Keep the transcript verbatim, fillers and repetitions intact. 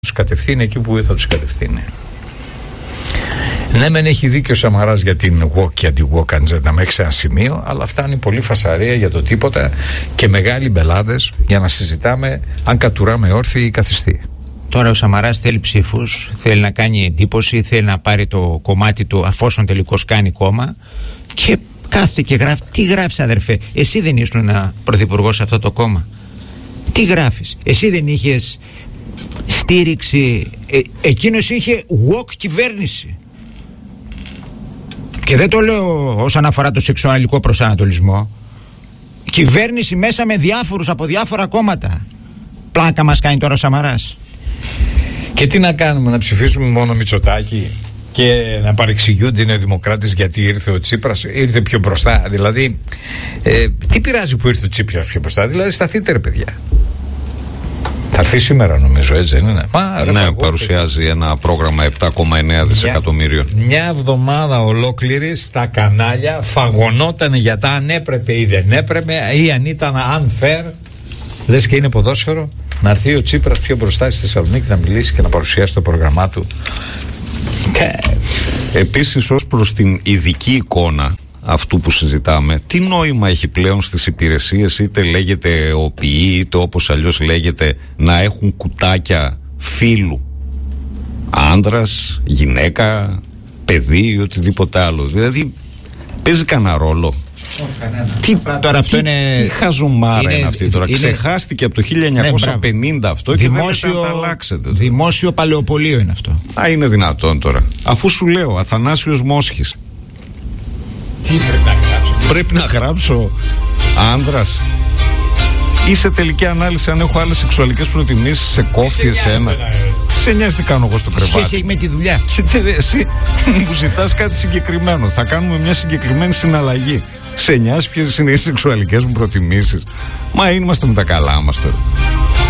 τους κατευθύνει εκεί που θα τους κατευθύνει. Ναι, μεν έχει δίκιο ο Σαμαράς για την walk και αντι-walk ατζέντα μέχρι σε ένα σημείο, αλλά φτάνει πολύ φασαρία για το τίποτα και μεγάλοι μπελάδες για να συζητάμε αν κατουράμε όρθιοι ή καθιστοί. Τώρα ο Σαμαράς θέλει ψήφους, θέλει να κάνει εντύπωση, θέλει να πάρει το κομμάτι του αφόσον τελικώς κάνει κόμμα και κάθεται και γράφει. Τι γράφεις, αδερφέ? Εσύ δεν ήσουν πρωθυπουργός σε αυτό το κόμμα? Τι γράφεις? Εσύ δεν είχες στήριξη? Ε, εκείνος είχε walk κυβέρνηση. Και δεν το λέω όσον αφορά το σεξουαλικό προσανατολισμό. Κυβέρνηση μέσα με διάφορους από διάφορα κόμματα. Πλάκα μας κάνει τώρα ο Σαμαράς. Και τι να κάνουμε, να ψηφίσουμε μόνο Μητσοτάκη και να παρεξηγούνται οι νεοδημοκράτες γιατί ήρθε ο Τσίπρας, ήρθε πιο μπροστά? Δηλαδή, ε, τι πειράζει που ήρθε ο Τσίπρας πιο μπροστά? Δηλαδή, σταθείτε ρε παιδιά. Θα έρθει σήμερα νομίζω, έτσι δεν είναι? Μα, ρε, ναι, φαγώ, παρουσιάζει παιδιά. Ένα πρόγραμμα επτά κόμμα εννέα δισεκατομμύριων. Μια, μια εβδομάδα ολόκληρη στα κανάλια φαγωνόταν για τα αν έπρεπε ή δεν έπρεπε ή αν ήταν unfair. Λες και είναι ποδόσφαιρο. Να έρθει ο Τσίπρας πιο μπροστά στη Θεσσαλονίκη να μιλήσει και να παρουσιάσει το πρόγραμμά του. Επίσης, ως προς την ειδική εικόνα αυτού που συζητάμε, τι νόημα έχει πλέον στις υπηρεσίες, είτε λέγεται οποιοί, είτε όπως αλλιώς λέγεται, να έχουν κουτάκια φύλου? Άντρας, γυναίκα, παιδί ή οτιδήποτε άλλο. Δηλαδή, παίζει κανένα ρόλο? Τι, τώρα αυτό τι, είναι, τι χαζομάρα είναι, είναι αυτή τώρα? Είναι, ξεχάστηκε από το χίλια εννιακόσια πενήντα ναι, αυτό δημόσιο, και δεν θα τα αλλάξετε τώρα. Δημόσιο παλαιοπολείο είναι αυτό. Α, είναι δυνατόν τώρα? Αφού σου λέω Αθανάσιος Μόσχης. Τι πρέπει να γράψω? Πρέπει να γράψω άνδρας? Ή σε τελική ανάλυση, αν έχω άλλες σεξουαλικές προτιμήσεις, σε κόφτει εσένα? Τι σε νοιάζει τι κάνω εγώ στο κρεβάτι? Σχέση έχει με τη δουλειά. Εσύ μου ζητάς κάτι συγκεκριμένο. Θα κάνουμε μια συγκεκριμένη συναλλαγή. Σε νοιάζει ποιες είναι οι σεξουαλικές μου προτιμήσεις? Μα είμαστε με τα καλά μας τώρα.